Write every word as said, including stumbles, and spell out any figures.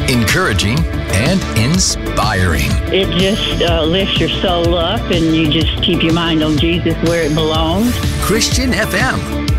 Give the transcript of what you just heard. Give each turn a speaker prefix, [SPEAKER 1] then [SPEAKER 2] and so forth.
[SPEAKER 1] encouraging, and inspiring.
[SPEAKER 2] It just uh, lifts your soul up, and you just keep your mind on Jesus where it belongs.
[SPEAKER 1] Christian F M.